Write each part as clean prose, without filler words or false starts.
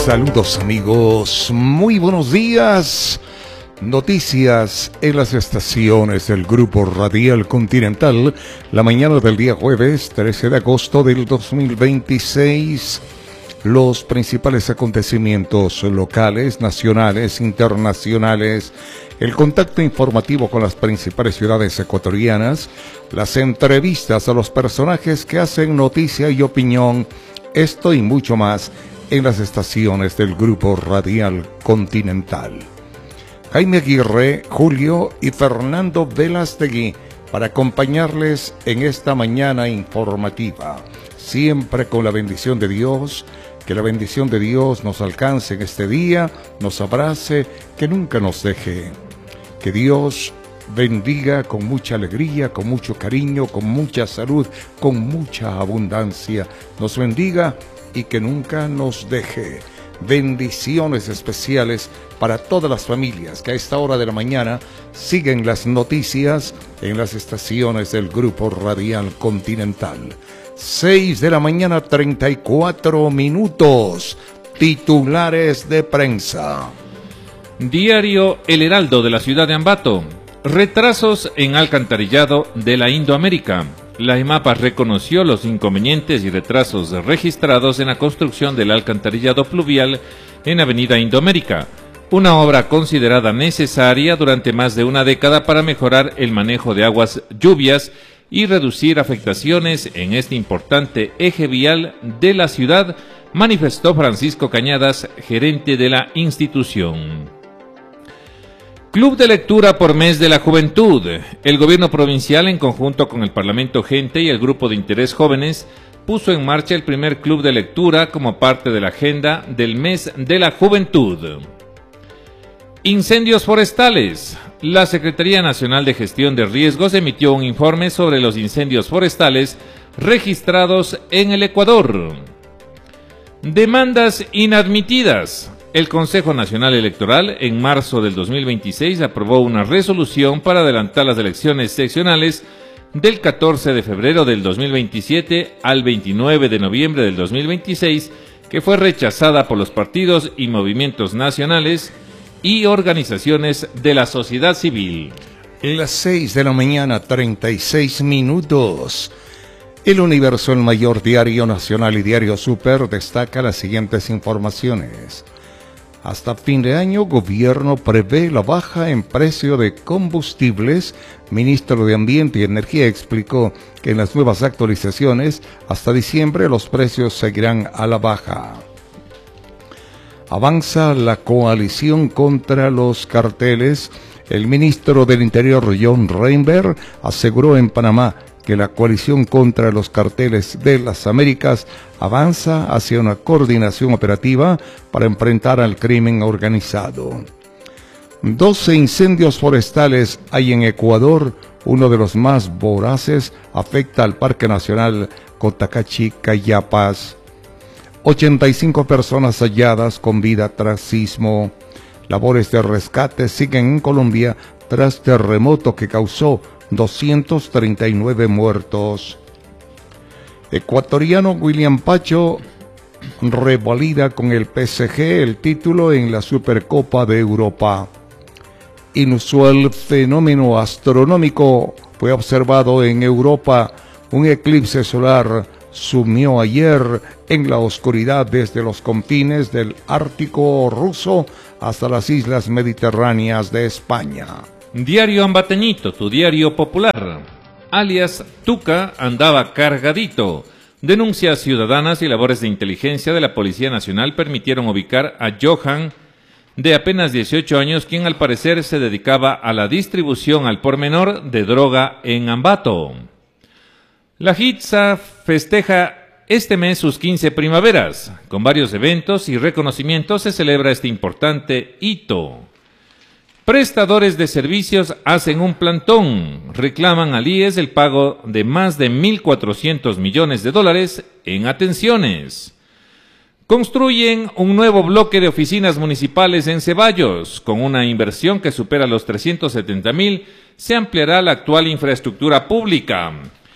Saludos amigos, muy buenos días. Noticias en las estaciones del Grupo Radial Continental, la mañana del día jueves 13 de agosto del 2026. Los principales acontecimientos locales, nacionales, internacionales, el contacto informativo con las principales ciudades ecuatorianas, las entrevistas a los personajes que hacen noticia y opinión, esto y mucho más en las estaciones del Grupo Radial Continental. Jaime Aguirre, Julio y Fernando Velastegui para acompañarles en esta mañana informativa, siempre con la bendición de Dios. Que la bendición de Dios nos alcance en este día, nos abrace, que nunca nos deje. Que Dios bendiga con mucha alegría, con mucho cariño, con mucha salud, con mucha abundancia. Nos bendiga y que nunca nos deje. Bendiciones especiales para todas las familias que a esta hora de la mañana siguen las noticias en las estaciones del Grupo Radial Continental. 6 de la mañana, 34 minutos. Titulares de prensa. Diario El Heraldo de la ciudad de Ambato. Retrasos en alcantarillado de la Indoamérica. La EMAPA reconoció los inconvenientes y retrasos registrados en la construcción del alcantarillado pluvial en Avenida Indoamérica, una obra considerada necesaria durante más de una década para mejorar el manejo de aguas lluvias y reducir afectaciones en este importante eje vial de la ciudad, manifestó Francisco Cañadas, gerente de la institución. Club de lectura por mes de la juventud. El gobierno provincial, en conjunto con el Parlamento Gente y el Grupo de Interés Jóvenes, puso en marcha el primer club de lectura como parte de la agenda del mes de la juventud. Incendios forestales. La Secretaría Nacional de Gestión de Riesgos emitió un informe sobre los incendios forestales registrados en el Ecuador. Demandas inadmitidas. El Consejo Nacional Electoral, en marzo del 2026, aprobó una resolución para adelantar las elecciones seccionales del 14 de febrero del 2027 al 29 de noviembre del 2026, que fue rechazada por los partidos y movimientos nacionales y organizaciones de la sociedad civil. Las 6 de la mañana, 36 minutos. El Universo, el mayor diario nacional y diario Super, destaca las siguientes informaciones. Hasta fin de año, gobierno prevé la baja en precio de combustibles. Ministro de Ambiente y Energía explicó que en las nuevas actualizaciones, hasta diciembre, los precios seguirán a la baja. Avanza la coalición contra los carteles. El ministro del Interior, John Reinberg, aseguró en Panamá que la coalición contra los carteles de las Américas avanza hacia una coordinación operativa para enfrentar al crimen organizado. 12 incendios forestales hay en Ecuador. Uno de los más voraces afecta al Parque Nacional Cotacachi-Cayapas. 85 personas halladas con vida tras sismo. Labores de rescate siguen en Colombia tras terremoto que causó 239 muertos. Ecuatoriano William Pacho revalida con el PSG el título en la Supercopa de Europa. Inusual fenómeno astronómico fue observado en Europa. Un eclipse solar sumió ayer en la oscuridad desde los confines del Ártico ruso hasta las islas mediterráneas de España. Diario Ambateñito, tu diario popular. Alias Tuca andaba cargadito. Denuncias ciudadanas y labores de inteligencia de la Policía Nacional permitieron ubicar a Johan, de apenas 18 años, quien al parecer se dedicaba a la distribución al por menor de droga en Ambato. La HITSA festeja este mes sus 15 primaveras. Con varios eventos y reconocimientos se celebra este importante hito. Prestadores de servicios hacen un plantón, reclaman al IES el pago de más de 1.400 millones de dólares en atenciones. Construyen un nuevo bloque de oficinas municipales en Ceballos. Con una inversión que supera los 370.000, se ampliará la actual infraestructura pública.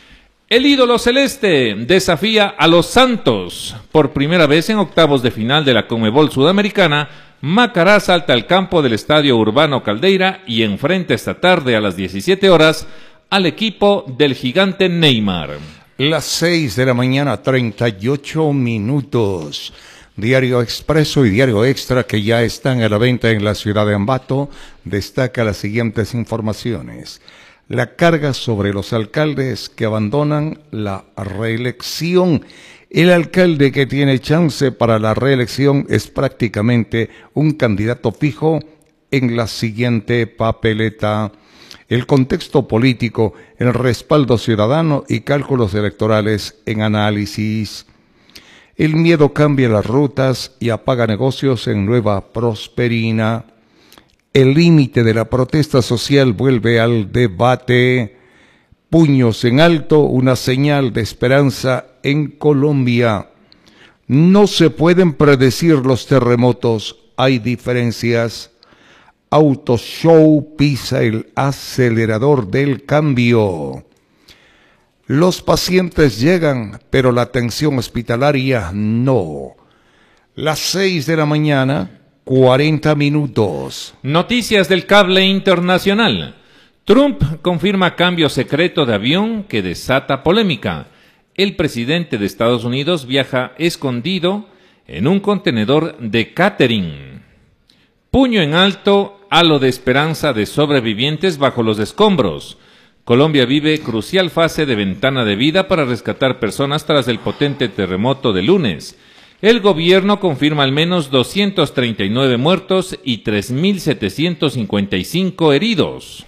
El ídolo celeste desafía a los Santos. Por primera vez en octavos de final de la Conmebol Sudamericana, Macará salta al campo del Estadio Urbano Caldeira y enfrenta esta tarde a las 17 horas al equipo del gigante Neymar. Las 6 de la mañana, 38 minutos. Diario Expreso y Diario Extra, que ya están a la venta en la ciudad de Ambato, destaca las siguientes informaciones. La carga sobre los alcaldes que abandonan la reelección. El alcalde que tiene chance para la reelección es prácticamente un candidato fijo en la siguiente papeleta. El contexto político, el respaldo ciudadano y cálculos electorales en análisis. El miedo cambia las rutas y apaga negocios en Nueva Prosperina. El límite de la protesta social vuelve al debate. Puños en alto, una señal de esperanza en Colombia. No se pueden predecir los terremotos, hay diferencias. Autoshow pisa el acelerador del cambio. Los pacientes llegan, pero la atención hospitalaria no. Las 6 de la mañana, 40 minutos. Noticias del cable internacional. Trump confirma cambio secreto de avión que desata polémica. El presidente de Estados Unidos viaja escondido en un contenedor de catering. Puño en alto, halo de esperanza de sobrevivientes bajo los escombros. Colombia vive crucial fase de ventana de vida para rescatar personas tras el potente terremoto de lunes. El gobierno confirma al menos 239 muertos y 3.755 heridos.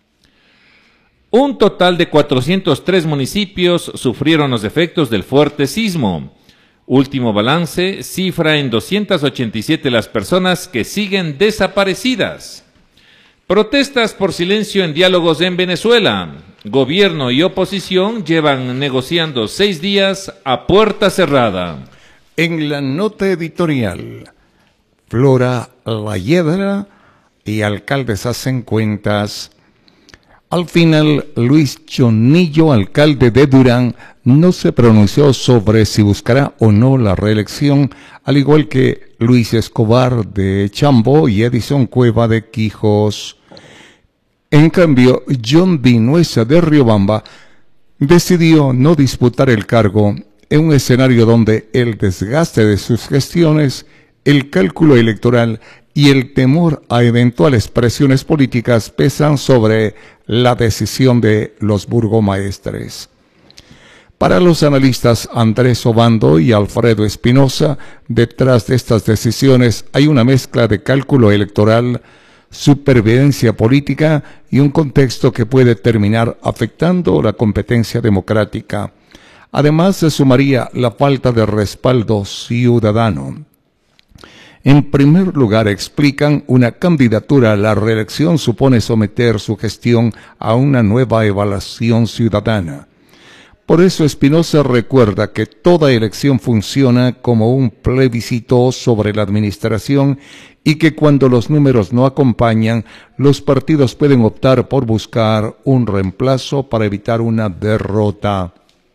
Un total de 403 municipios sufrieron los efectos del fuerte sismo. Último balance cifra en 287 las personas que siguen desaparecidas. Protestas por silencio en diálogos en Venezuela. Gobierno y oposición llevan negociando 6 días a puerta cerrada. En la nota editorial, Flora La Hiedra y alcaldes hacen cuentas. Al final, Luis Chonillo, alcalde de Durán, no se pronunció sobre si buscará o no la reelección, al igual que Luis Escobar de Chambo y Edison Cueva de Quijos. En cambio, John Vinuesa de Riobamba decidió no disputar el cargo en un escenario donde el desgaste de sus gestiones, el cálculo electoral y el temor a eventuales presiones políticas pesan sobre la decisión de los burgomaestres. Para los analistas Andrés Obando y Alfredo Espinosa, detrás de estas decisiones hay una mezcla de cálculo electoral, supervivencia política y un contexto que puede terminar afectando la competencia democrática. Además, se sumaría la falta de respaldo ciudadano. En primer lugar, explican, una candidatura a la reelección supone someter su gestión a una nueva evaluación ciudadana. Por eso Espinosa recuerda que toda elección funciona como un plebiscito sobre la administración y que cuando los números no acompañan, los partidos pueden optar por buscar un reemplazo para evitar una derrota.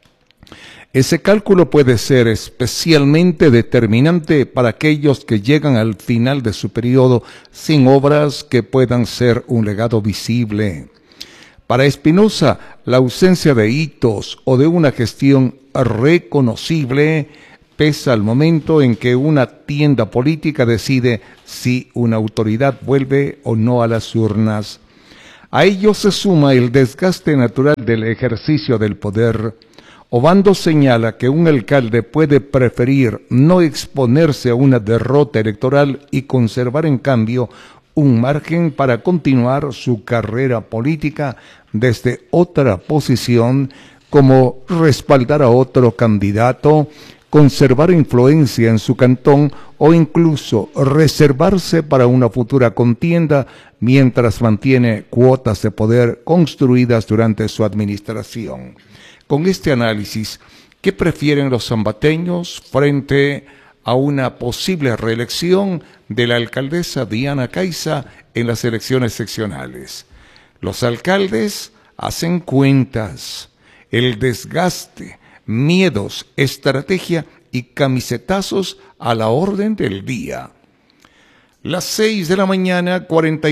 Ese cálculo puede ser especialmente determinante para aquellos que llegan al final de su periodo sin obras que puedan ser un legado visible. Para Espinosa, la ausencia de hitos o de una gestión reconocible pesa al momento en que una tienda política decide si una autoridad vuelve o no a las urnas. A ello se suma el desgaste natural del ejercicio del poder. Obando señala que un alcalde puede preferir no exponerse a una derrota electoral y conservar en cambio un margen para continuar su carrera política desde otra posición, como respaldar a otro candidato, conservar influencia en su cantón o incluso reservarse para una futura contienda mientras mantiene cuotas de poder construidas durante su administración. Con este análisis, ¿qué prefieren los ambateños frente a una posible reelección de la alcaldesa Diana Caiza en las elecciones seccionales? Los alcaldes hacen cuentas. el desgaste, miedos, estrategia y camisetazos a la orden del día. Las 6 de la mañana,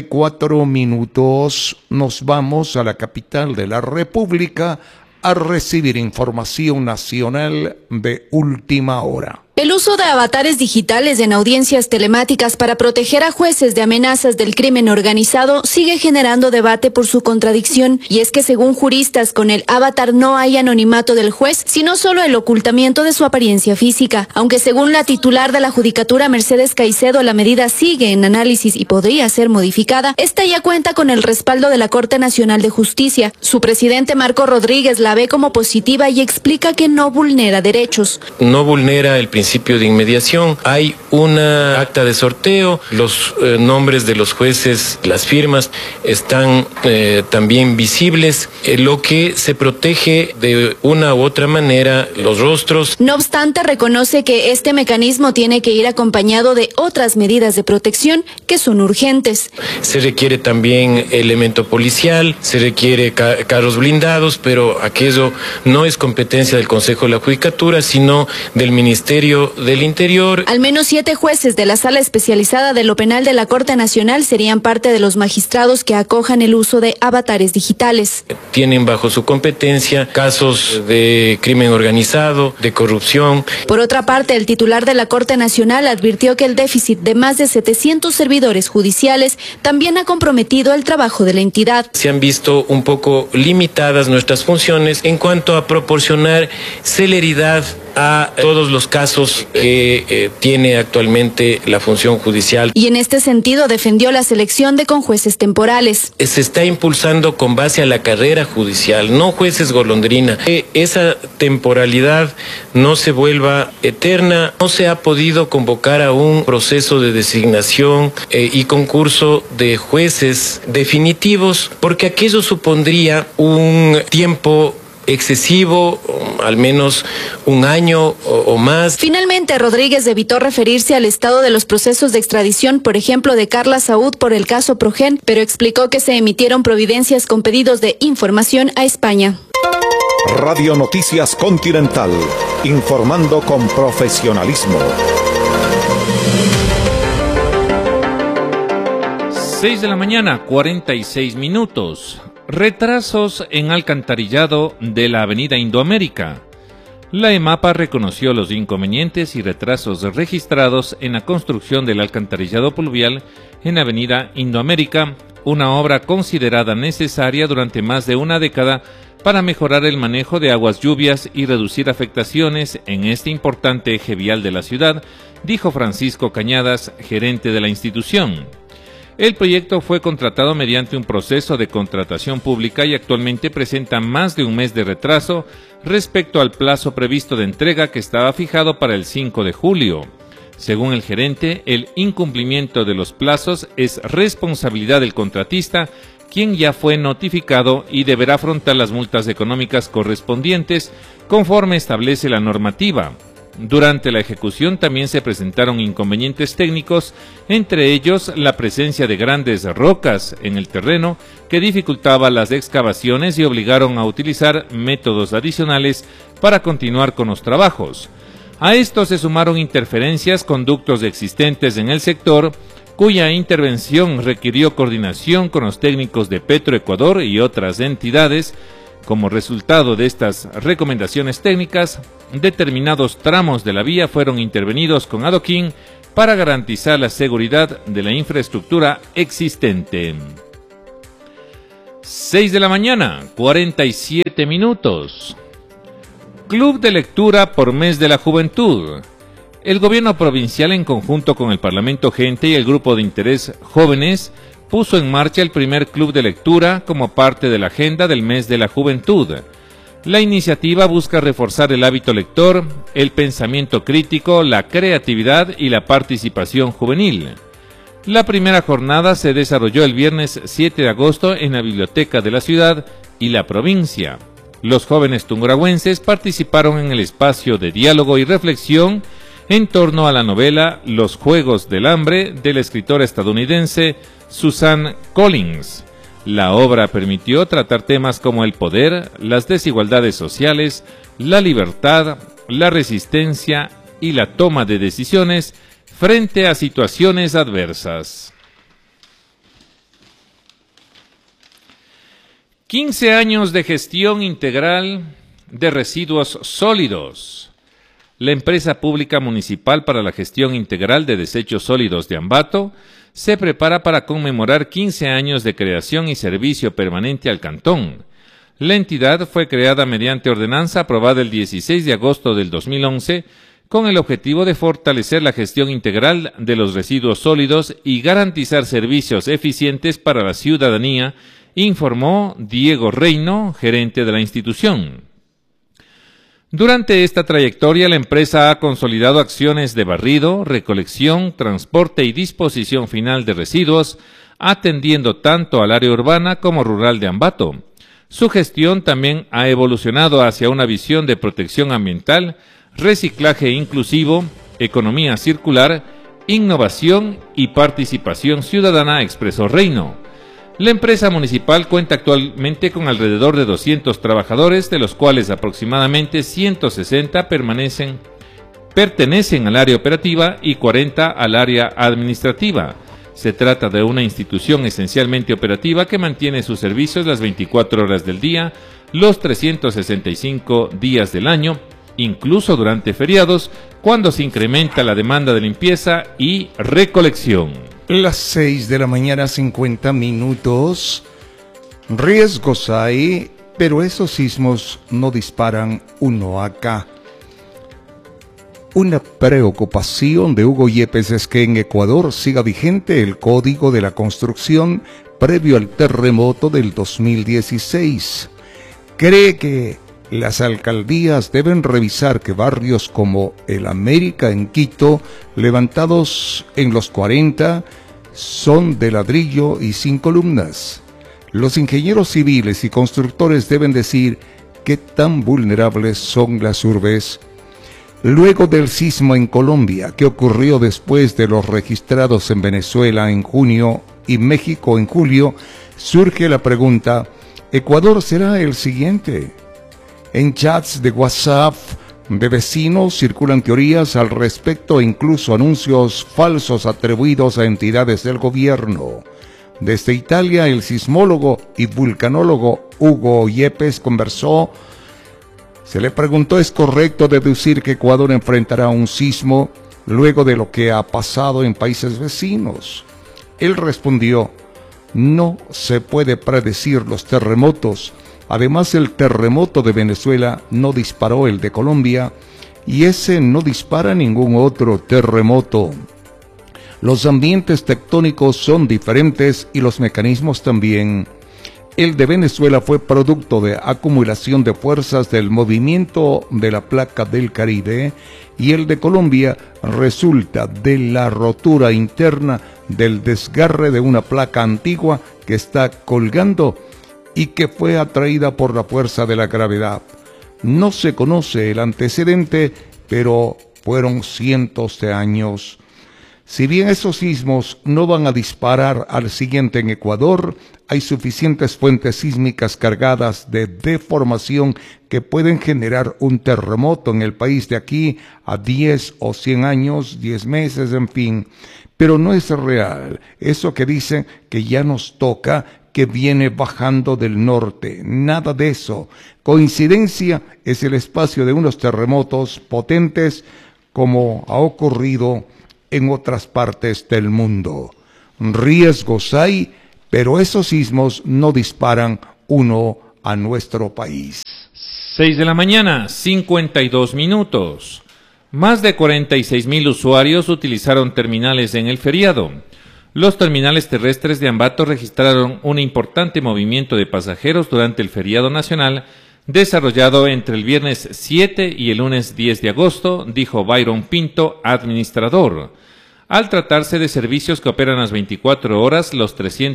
44 minutos, nos vamos a la capital de la República a recibir información nacional de última hora. El uso de avatares digitales en audiencias telemáticas para proteger a jueces de amenazas del crimen organizado sigue generando debate por su contradicción, y es que según juristas con el avatar no hay anonimato del juez, sino solo el ocultamiento de su apariencia física, aunque según la titular de la Judicatura Mercedes Caicedo la medida sigue en análisis y podría ser modificada. Esta ya cuenta con el respaldo de la Corte Nacional de Justicia. Su presidente Marco Rodríguez la ve como positiva y explica que no vulnera derechos. No vulnera el principio de inmediación, hay una acta de sorteo, los nombres de los jueces, las firmas están también visibles, lo que se protege de una u otra manera los rostros. No obstante, reconoce que este mecanismo tiene que ir acompañado de otras medidas de protección que son urgentes. Se requiere también elemento policial, se requiere carros blindados, pero aquello no es competencia del Consejo de la Judicatura, sino del Ministerio del Interior. Al menos 7 jueces de la Sala Especializada de lo Penal de la Corte Nacional serían parte de los magistrados que acojan el uso de avatares digitales. Tienen bajo su competencia casos de crimen organizado, de corrupción. Por otra parte, el titular de la Corte Nacional advirtió que el déficit de más de 700 servidores judiciales también ha comprometido el trabajo de la entidad. Se han visto un poco limitadas nuestras funciones en cuanto a proporcionar celeridad a todos los casos que tiene actualmente la función judicial. Y en este sentido defendió la selección de conjueces temporales. Se está impulsando con base a la carrera judicial, no jueces golondrina. Que esa temporalidad no se vuelva eterna. No se ha podido convocar a un proceso de designación y concurso de jueces definitivos, porque aquello supondría un tiempo excesivo, al menos un año o más. Finalmente, Rodríguez evitó referirse al estado de los procesos de extradición, por ejemplo, de Carla Saúd por el caso Progen, pero explicó que se emitieron providencias con pedidos de información a España. Radio Noticias Continental, informando con profesionalismo. 6 de la mañana, 46 minutos. Retrasos en alcantarillado de la avenida Indoamérica. La EMAPA reconoció los inconvenientes y retrasos registrados en la construcción del alcantarillado pluvial en la avenida Indoamérica, una obra considerada necesaria durante más de una década para mejorar el manejo de aguas lluvias y reducir afectaciones en este importante eje vial de la ciudad, dijo Francisco Cañadas, gerente de la institución. El proyecto fue contratado mediante un proceso de contratación pública y actualmente presenta más de un mes de retraso respecto al plazo previsto de entrega que estaba fijado para el 5 de julio. Según el gerente, el incumplimiento de los plazos es responsabilidad del contratista, quien ya fue notificado y deberá afrontar las multas económicas correspondientes conforme establece la normativa. Durante la ejecución también se presentaron inconvenientes técnicos, entre ellos la presencia de grandes rocas en el terreno que dificultaba las excavaciones y obligaron a utilizar métodos adicionales para continuar con los trabajos. A esto se sumaron interferencias con ductos existentes en el sector, cuya intervención requirió coordinación con los técnicos de Petroecuador y otras entidades. Como resultado de estas recomendaciones técnicas, determinados tramos de la vía fueron intervenidos con adoquín para garantizar la seguridad de la infraestructura existente. 6 de la mañana, 47 minutos. Club de lectura por mes de la juventud. El gobierno provincial, en conjunto con el Parlamento Gente y el Grupo de Interés Jóvenes, puso en marcha el primer club de lectura como parte de la agenda del mes de la juventud. La iniciativa busca reforzar el hábito lector, el pensamiento crítico, la creatividad y la participación juvenil. La primera jornada se desarrolló el viernes 7 de agosto en la biblioteca de la ciudad y la provincia. Los jóvenes tungurahüenses participaron en el espacio de diálogo y reflexión en torno a la novela Los Juegos del Hambre de la escritora estadounidense Suzanne Collins. La obra permitió tratar temas como el poder, las desigualdades sociales, la libertad, la resistencia y la toma de decisiones frente a situaciones adversas. 15 años de gestión integral de residuos sólidos. La empresa pública municipal para la gestión integral de desechos sólidos de Ambato se prepara para conmemorar 15 años de creación y servicio permanente al cantón. La entidad fue creada mediante ordenanza aprobada el 16 de agosto del 2011 con el objetivo de fortalecer la gestión integral de los residuos sólidos y garantizar servicios eficientes para la ciudadanía, informó Diego Reino, gerente de la institución. Durante esta trayectoria, la empresa ha consolidado acciones de barrido, recolección, transporte y disposición final de residuos, atendiendo tanto al área urbana como rural de Ambato. Su gestión también ha evolucionado hacia una visión de protección ambiental, reciclaje inclusivo, economía circular, innovación y participación ciudadana, expresó Reino. La empresa municipal cuenta actualmente con alrededor de 200 trabajadores, de los cuales aproximadamente 160 pertenecen al área operativa y 40 al área administrativa. Se trata de una institución esencialmente operativa que mantiene sus servicios las 24 horas del día, los 365 días del año, incluso durante feriados, cuando se incrementa la demanda de limpieza y recolección. Las 6 de la mañana, 50 minutos. Riesgos hay, pero esos sismos no disparan uno acá. Una preocupación de Hugo Yepes es que en Ecuador siga vigente el Código de la Construcción previo al terremoto del 2016. Cree que las alcaldías deben revisar que barrios como el América en Quito, levantados en los 40, son de ladrillo y sin columnas. Los ingenieros civiles y constructores deben decir qué tan vulnerables son las urbes. Luego del sismo en Colombia, que ocurrió después de los registrados en Venezuela en junio y México en julio, surge la pregunta: ¿Ecuador será el siguiente? En chats de WhatsApp de vecinos circulan teorías al respecto e incluso anuncios falsos atribuidos a entidades del gobierno. Desde Italia, el sismólogo y vulcanólogo Hugo Yepes conversó. Se le preguntó: ¿es correcto deducir que Ecuador enfrentará un sismo luego de lo que ha pasado en países vecinos? Él respondió: no se puede predecir los terremotos. Además, el terremoto de Venezuela no disparó el de Colombia y ese no dispara ningún otro terremoto. Los ambientes tectónicos son diferentes y los mecanismos también. El de Venezuela fue producto de acumulación de fuerzas del movimiento de la placa del Caribe y el de Colombia resulta de la rotura interna del desgarre de una placa antigua que está colgando y que fue atraída por la fuerza de la gravedad. No se conoce el antecedente, pero fueron cientos de años. Si bien esos sismos no van a disparar al siguiente en Ecuador, hay suficientes fuentes sísmicas cargadas de deformación que pueden generar un terremoto en el país de aquí a 10 o 100 años, 10 meses, en fin. Pero no es real eso que dicen que ya nos toca, que viene bajando del norte. Nada de eso. Coincidencia es el espacio de unos terremotos potentes como ha ocurrido en otras partes del mundo. Riesgos hay, pero esos sismos no disparan uno a nuestro país. 6 de la mañana, 52 minutos. Más de 46,000 usuarios utilizaron terminales en el feriado. Los terminales terrestres de Ambato registraron un importante movimiento de pasajeros durante el feriado nacional desarrollado entre el viernes 7 y el lunes 10 de agosto, dijo Byron Pinto, administrador. Al tratarse de servicios que operan las 24 horas, los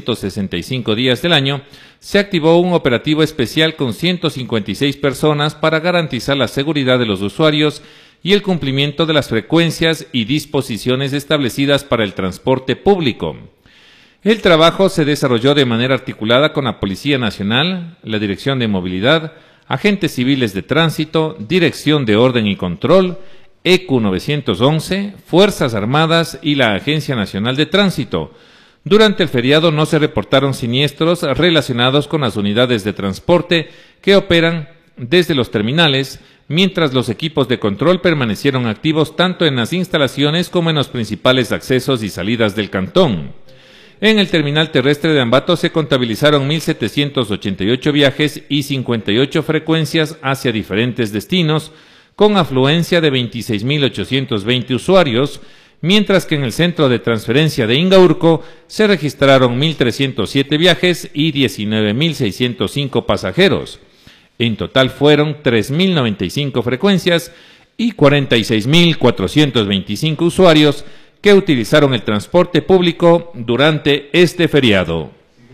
365 días del año, se activó un operativo especial con 156 personas para garantizar la seguridad de los usuarios y el cumplimiento de las frecuencias y disposiciones establecidas para el transporte público. El trabajo se desarrolló de manera articulada con la Policía Nacional, la Dirección de Movilidad, agentes civiles de tránsito, Dirección de Orden y Control, ECU 911, Fuerzas Armadas y la Agencia Nacional de Tránsito. Durante el feriado no se reportaron siniestros relacionados con las unidades de transporte que operan desde los terminales, mientras los equipos de control permanecieron activos tanto en las instalaciones como en los principales accesos y salidas del cantón. En el terminal terrestre de Ambato se contabilizaron 1.788 viajes y 58 frecuencias hacia diferentes destinos, con afluencia de 26.820 usuarios, mientras que en el centro de transferencia de Ingaurco se registraron 1.307 viajes y 19.605 pasajeros. En total fueron 3.095 frecuencias y 46.425 usuarios que utilizaron el transporte público durante este feriado.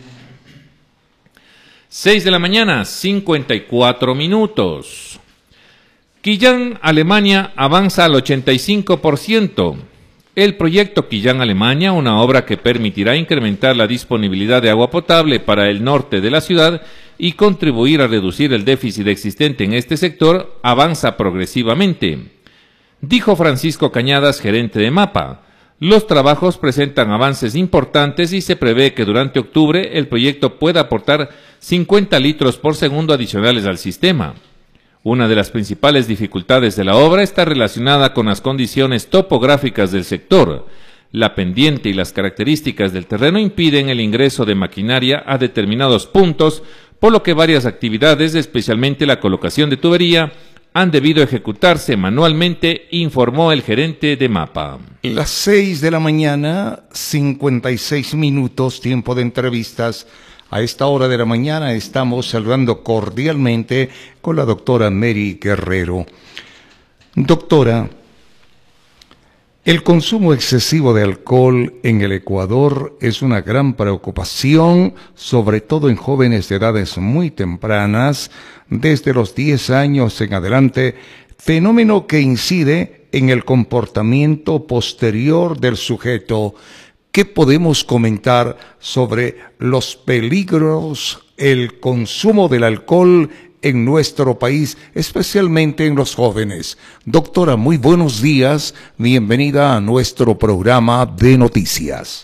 6 de la mañana, 54 minutos. Quillán, Alemania, avanza al 85%. El proyecto Quillán, Alemania, una obra que permitirá incrementar la disponibilidad de agua potable para el norte de la ciudad y contribuir a reducir el déficit existente en este sector, avanza progresivamente. Dijo Francisco Cañadas, gerente de MAPA. Los trabajos presentan avances importantes y se prevé que durante octubre el proyecto pueda aportar 50 litros por segundo adicionales al sistema. Una de las principales dificultades de la obra está relacionada con las condiciones topográficas del sector. La pendiente y las características del terreno impiden el ingreso de maquinaria a determinados puntos, por lo que varias actividades, especialmente la colocación de tubería, han debido ejecutarse manualmente, informó el gerente de MAPA. Las 6 de la mañana, 56 minutos, tiempo de entrevistas. A esta hora de la mañana estamos saludando cordialmente con la doctora Mary Guerrero. Doctora, el consumo excesivo de alcohol en el Ecuador es una gran preocupación, sobre todo en jóvenes de edades muy tempranas, desde los 10 años en adelante, fenómeno que incide en el comportamiento posterior del sujeto. ¿Qué podemos comentar sobre los peligros, el consumo del alcohol en nuestro país, especialmente en los jóvenes? Doctora, muy buenos días, bienvenida a nuestro programa de noticias.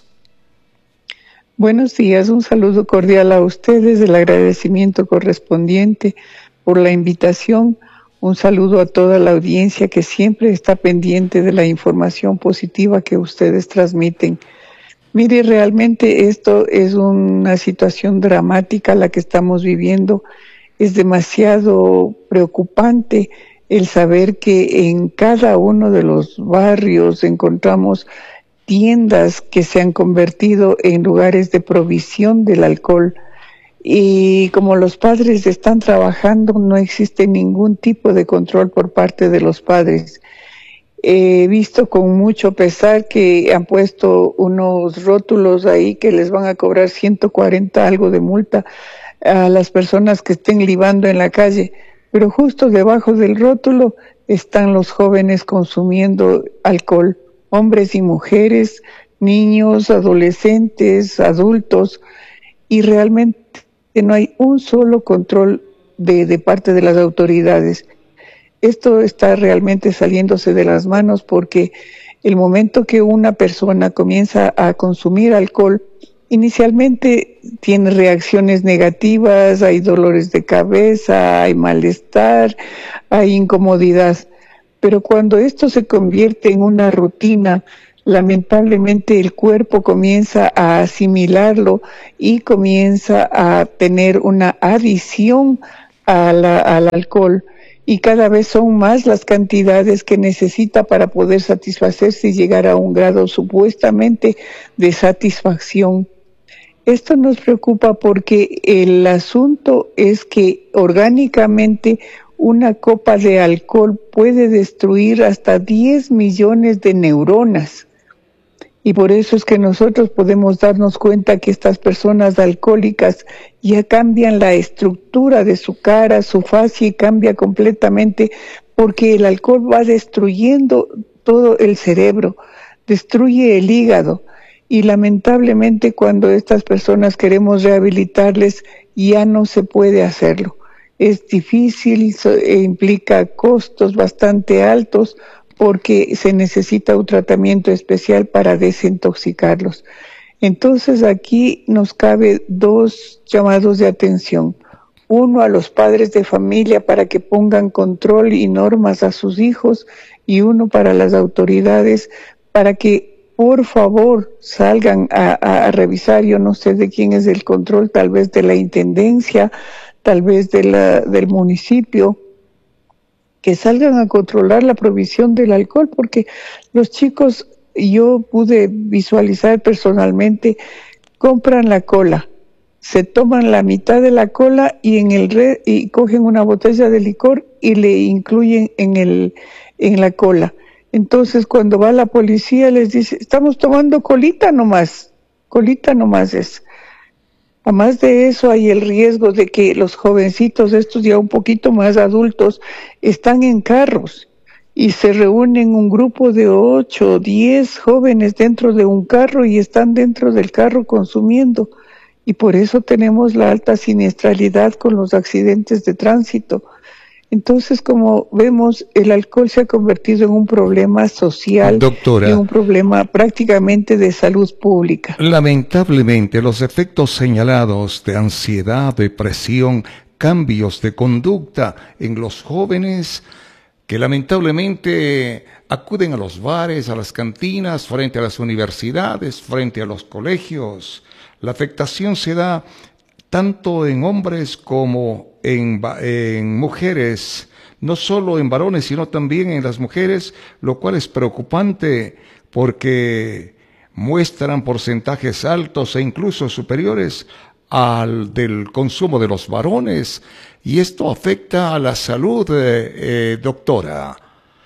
Buenos días, un saludo cordial a ustedes, el agradecimiento correspondiente por la invitación, un saludo a toda la audiencia que siempre está pendiente de la información positiva que ustedes transmiten. Mire, realmente esto es una situación dramática la que estamos viviendo. Es demasiado preocupante el saber que en cada uno de los barrios encontramos tiendas que se han convertido en lugares de provisión del alcohol. Y como los padres están trabajando, no existe ningún tipo de control por parte de los padres. He visto con mucho pesar que han puesto unos rótulos ahí que les van a cobrar 140 algo de multa a las personas que estén libando en la calle, pero justo debajo del rótulo están los jóvenes consumiendo alcohol, hombres y mujeres, niños, adolescentes, adultos, y realmente no hay un solo control de parte de las autoridades. Esto está realmente saliéndose de las manos porque el momento que una persona comienza a consumir alcohol, inicialmente tiene reacciones negativas, hay dolores de cabeza, hay malestar, hay incomodidad. Pero cuando esto se convierte en una rutina, lamentablemente el cuerpo comienza a asimilarlo y comienza a tener una adicción al alcohol. Y cada vez son más las cantidades que necesita para poder satisfacerse y llegar a un grado supuestamente de satisfacción. Esto nos preocupa porque el asunto es que orgánicamente una copa de alcohol puede destruir hasta 10 millones de neuronas. Y por eso es que nosotros podemos darnos cuenta que estas personas alcohólicas ya cambian la estructura de su cara, su fascia, y cambia completamente porque el alcohol va destruyendo todo el cerebro, destruye el hígado y lamentablemente cuando estas personas queremos rehabilitarles ya no se puede hacerlo. Es difícil, implica costos bastante altos porque se necesita un tratamiento especial para desintoxicarlos. Entonces aquí nos cabe dos llamados de atención. Uno a los padres de familia para que pongan control y normas a sus hijos, y uno para las autoridades para que por favor salgan a revisar. Yo no sé de quién es el control, tal vez de la intendencia, tal vez del municipio, que salgan a controlar la provisión del alcohol, porque los chicos, yo pude visualizar personalmente, compran la cola, se toman la mitad de la cola y y cogen una botella de licor y le incluyen en la cola. Entonces cuando va la policía les dice, estamos tomando colita nomás es. Además de eso hay el riesgo de que los jovencitos, estos ya un poquito más adultos, están en carros y se reúnen un grupo de 8 o 10 jóvenes dentro de un carro y están dentro del carro consumiendo. Y por eso tenemos la alta siniestralidad con los accidentes de tránsito. Entonces, como vemos, el alcohol se ha convertido en un problema social, doctora, y un problema prácticamente de salud pública. Lamentablemente, los efectos señalados de ansiedad, depresión, cambios de conducta en los jóvenes que lamentablemente acuden a los bares, a las cantinas, frente a las universidades, frente a los colegios. La afectación se da tanto en hombres como en mujeres, no solo en varones, sino también en las mujeres, lo cual es preocupante porque muestran porcentajes altos e incluso superiores al del consumo de los varones, y esto afecta a la salud, doctora.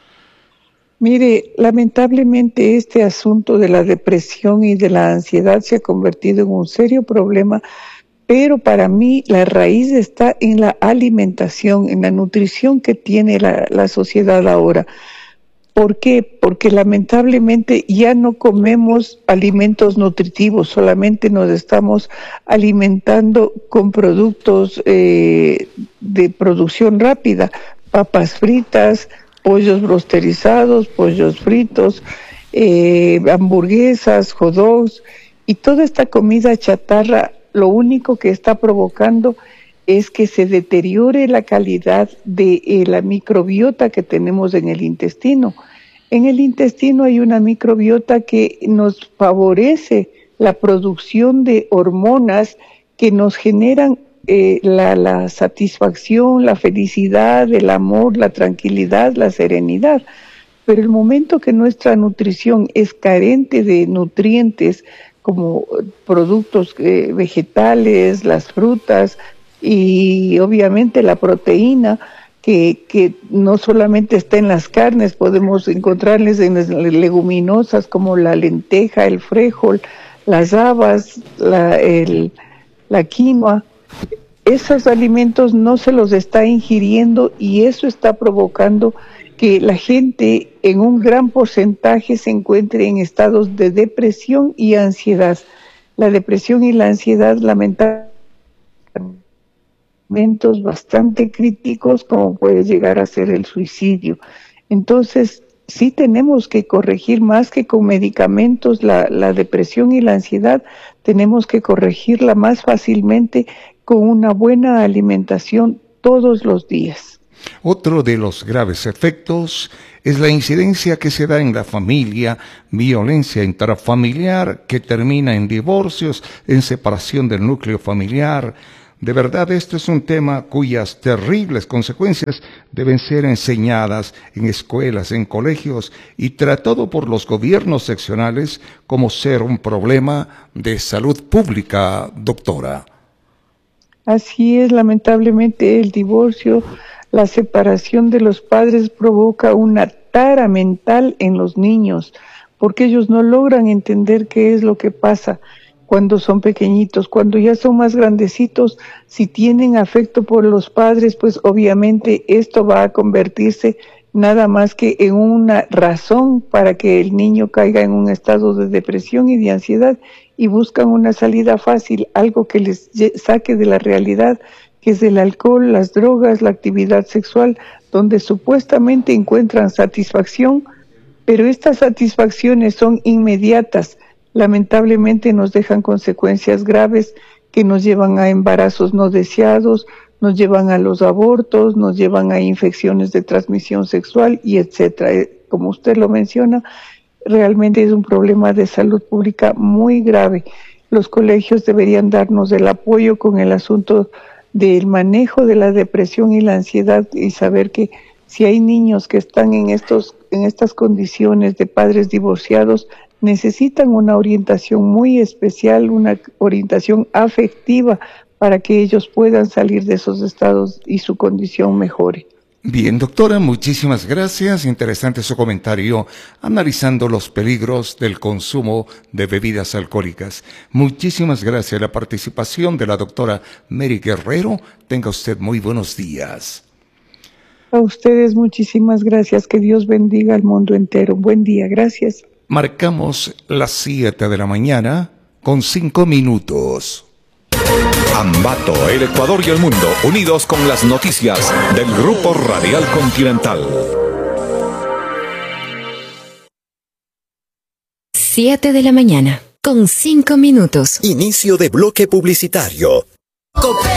Mire, lamentablemente este asunto de la depresión y de la ansiedad se ha convertido en un serio problema, pero para mí la raíz está en la alimentación, en la nutrición que tiene la sociedad ahora. ¿Por qué? Porque lamentablemente ya no comemos alimentos nutritivos, solamente nos estamos alimentando con productos de producción rápida, papas fritas, pollos rosterizados, pollos fritos, hamburguesas, hot dogs, y toda esta comida chatarra lo único que está provocando es que se deteriore la calidad de la microbiota que tenemos en el intestino. En el intestino hay una microbiota que nos favorece la producción de hormonas que nos generan la satisfacción, la felicidad, el amor, la tranquilidad, la serenidad. Pero el momento que nuestra nutrición es carente de nutrientes como productos vegetales, las frutas y obviamente la proteína, que no solamente está en las carnes, podemos encontrarles en las leguminosas como la lenteja, el frijol, las habas, la quinoa. Esos alimentos no se los está ingiriendo y eso está provocando que la gente en un gran porcentaje se encuentre en estados de depresión y ansiedad. La depresión y la ansiedad lamentablemente momentos bastante críticos como puede llegar a ser el suicidio. Entonces, sí tenemos que corregir más que con medicamentos la depresión y la ansiedad, tenemos que corregirla más fácilmente con una buena alimentación todos los días. Otro de los graves efectos es la incidencia que se da en la familia, violencia intrafamiliar que termina en divorcios, en separación del núcleo familiar. De verdad, este es un tema cuyas terribles consecuencias deben ser enseñadas en escuelas, en colegios y tratado por los gobiernos seccionales como ser un problema de salud pública, doctora. Así es, lamentablemente el divorcio, la separación de los padres provoca una tara mental en los niños, porque ellos no logran entender qué es lo que pasa cuando son pequeñitos. Cuando ya son más grandecitos, si tienen afecto por los padres, pues obviamente esto va a convertirse nada más que en una razón para que el niño caiga en un estado de depresión y de ansiedad, y buscan una salida fácil, algo que les saque de la realidad, que es el alcohol, las drogas, la actividad sexual, donde supuestamente encuentran satisfacción, pero estas satisfacciones son inmediatas. Lamentablemente nos dejan consecuencias graves que nos llevan a embarazos no deseados, nos llevan a los abortos, nos llevan a infecciones de transmisión sexual y etcétera. Como usted lo menciona, realmente es un problema de salud pública muy grave. Los colegios deberían darnos el apoyo con el asunto del manejo de la depresión y la ansiedad, y saber que si hay niños que están en estas condiciones de padres divorciados, necesitan una orientación muy especial, una orientación afectiva para que ellos puedan salir de esos estados y su condición mejore. Bien, doctora, muchísimas gracias. Interesante su comentario analizando los peligros del consumo de bebidas alcohólicas. Muchísimas gracias. La participación de la doctora Mary Guerrero. Tenga usted muy buenos días. A ustedes muchísimas gracias. Que Dios bendiga al mundo entero. Buen día. Gracias. Marcamos las 7 de la mañana con 5 minutos. Ambato, el Ecuador y el mundo, unidos con las noticias del Grupo Radial Continental. 7 de la mañana, con 5 minutos. Inicio de bloque publicitario.